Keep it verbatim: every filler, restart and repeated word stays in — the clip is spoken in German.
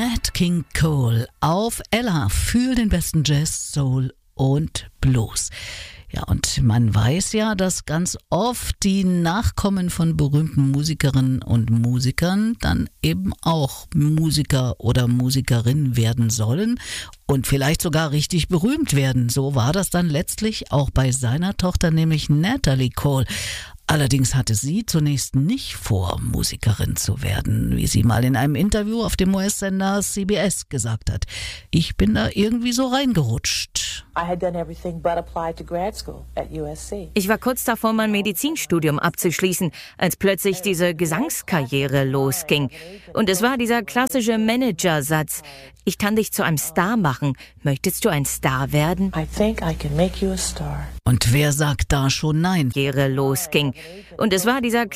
Nat King Cole auf Ella. Fühl den besten Jazz, Soul und Blues. Ja, und man weiß ja, dass ganz oft die Nachkommen von berühmten Musikerinnen und Musikern dann eben auch Musiker oder Musikerin werden sollen und vielleicht sogar richtig berühmt werden. So war das dann letztlich auch bei seiner Tochter, nämlich Natalie Cole. Allerdings hatte sie zunächst nicht vor, Musikerin zu werden, wie sie mal in einem Interview auf dem U S-Sender C B S gesagt hat. Ich bin da irgendwie so reingerutscht. Ich war kurz davor, mein Medizinstudium abzuschließen, als plötzlich diese Gesangskarriere losging. Und es war dieser klassische Managersatz: Ich kann dich zu einem Star machen. Möchtest du ein Star werden? I think I can make you a star. Und wer sagt da schon nein? Karriere losging. Und es war dieser